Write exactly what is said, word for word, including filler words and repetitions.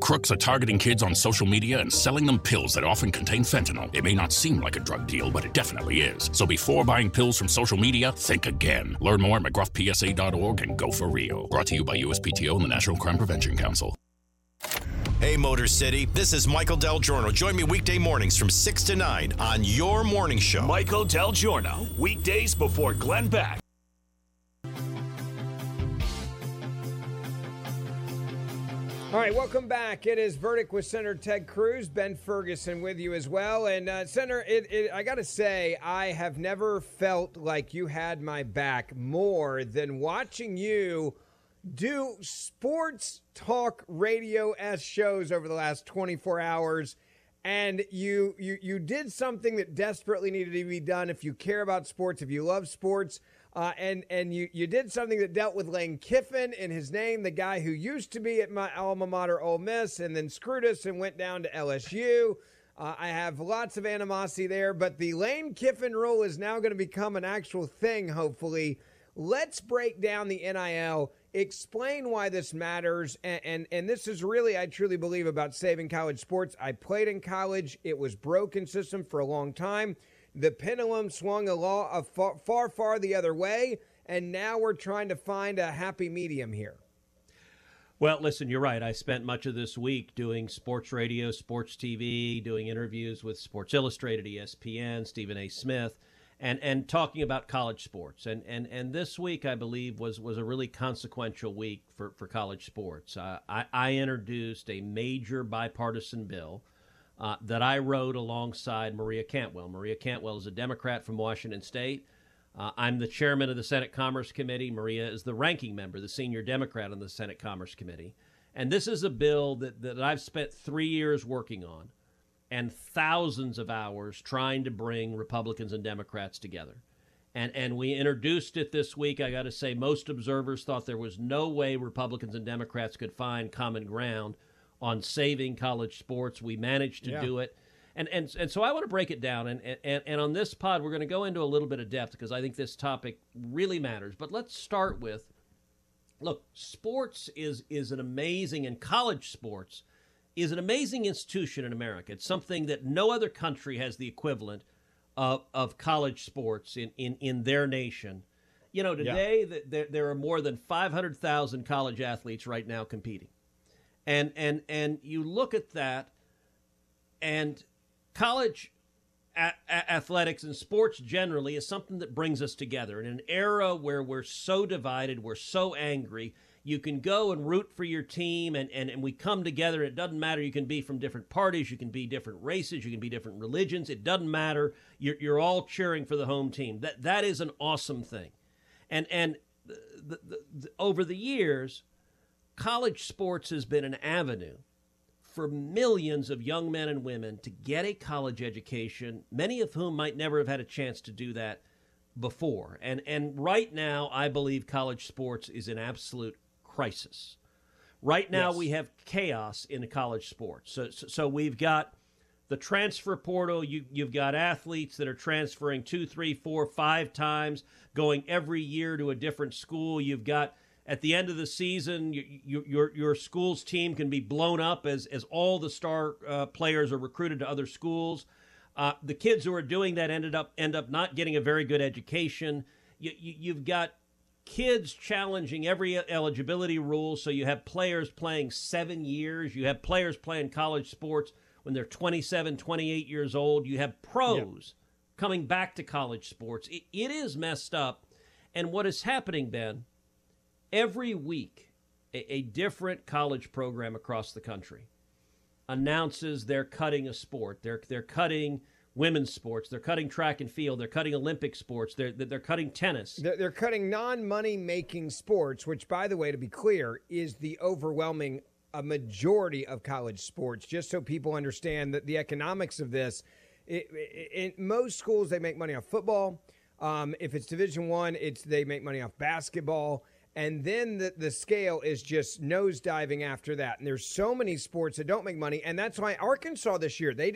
Crooks are targeting kids on social media and selling them pills that often contain fentanyl. It may not seem like a drug deal, but it definitely is. So before buying pills from social media, think again. Learn more at mcgruff p s a dot org and go for real. Brought to you by U S P T O and the National Crime Prevention Council. Hey, Motor City, this is Michael Del Giorno. Join me weekday mornings from six to nine on your morning show. Michael Del Giorno, weekdays before Glenn Beck. All right, welcome back. It is Verdict with Senator Ted Cruz, Ben Ferguson with you as well. And, uh, Senator, it, it, I got to say, I have never felt like you had my back more than watching you do sports talk radio-esque shows over the last twenty-four hours. And you, you, you did something that desperately needed to be done if you care about sports, if you love sports. Uh, and and you, you did something that dealt with Lane Kiffin in his name, the guy who used to be at my alma mater, Ole Miss, and then screwed us and went down to L S U. Uh, I have lots of animosity there, but the Lane Kiffin rule is now going to become an actual thing, hopefully. Let's break down the N I L, explain why this matters, and, and, and this is really, I truly believe, about saving college sports. I played in college. It was broken system for a long time. The pendulum swung a law of far, far, far the other way, and now we're trying to find a happy medium here. Well, listen, you're right. I spent much of this week doing sports radio, sports T V, doing interviews with Sports Illustrated, E S P N, Stephen A. Smith, and, and talking about college sports. And, and, and this week, I believe, was, was a really consequential week for, for college sports. Uh, I, I introduced a major bipartisan bill Uh, that I wrote alongside Maria Cantwell. Maria Cantwell is a Democrat from Washington State. Uh, I'm the chairman of the Senate Commerce Committee. Maria is the ranking member, the senior Democrat on the Senate Commerce Committee. And this is a bill that, that I've spent three years working on and thousands of hours trying to bring Republicans and Democrats together. And, and we introduced it this week. I got to say, most observers thought there was no way Republicans and Democrats could find common ground on saving college sports. We managed to yeah. do it. And, and and so I want to break it down. And, and, and on this pod, we're going to go into a little bit of depth because I think this topic really matters. But let's start with, look, sports is, is an amazing, and college sports is an amazing institution in America. It's something that no other country has the equivalent of, of college sports in, in, in their nation. You know, today yeah. there, there are more than five hundred thousand college athletes right now competing. And and and you look at that, and college a- a- athletics and sports generally is something that brings us together. In an era where we're so divided, we're so angry, you can go and root for your team, and, and, and we come together. It doesn't matter. You can be from different parties. You can be different races. You can be different religions. It doesn't matter. You're, you're all cheering for the home team. That That is an awesome thing. And, and the, the, the, over the years, college sports has been an avenue for millions of young men and women to get a college education, many of whom might never have had a chance to do that before. And and right now, I believe college sports is in absolute crisis. Right now, yes. we have chaos in college sports. So, so, so we've got the transfer portal. You, you've got athletes that are transferring two, three, four, five times, going every year to a different school. You've got at the end of the season, you, you, your your school's team can be blown up as, as all the star uh, players are recruited to other schools. Uh, the kids who are doing that ended up end up not getting a very good education. You, you, you've got kids challenging every eligibility rule, so you have players playing seven years. You have players playing college sports when they're twenty-seven, twenty-eight years old. You have pros yeah. coming back to college sports. It, it is messed up. And what is happening, Ben, every week, a, a different college program across the country announces they're cutting a sport. They're they're cutting women's sports. They're cutting track and field. They're cutting Olympic sports. They're they're cutting tennis. They're, they're cutting non-money making sports, which, by the way, to be clear, is the overwhelming a majority of college sports. Just so people understand that the economics of this, it, it, in most schools they make money off football. Um, if it's Division One, it's they make money off basketball. And then the, the scale is just nosediving after that. And there's so many sports that don't make money. And that's why Arkansas this year, they